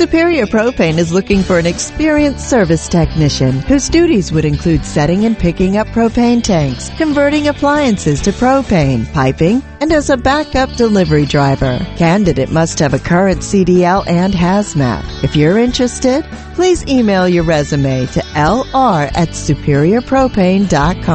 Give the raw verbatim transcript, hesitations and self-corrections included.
Superior Propane is looking for an experienced service technician whose duties would include setting and picking up propane tanks, converting appliances to propane, piping, and as a backup delivery driver. Candidate must have a current C D L and hazmat. If you're interested, please email your resume to l r at superior propane dot com.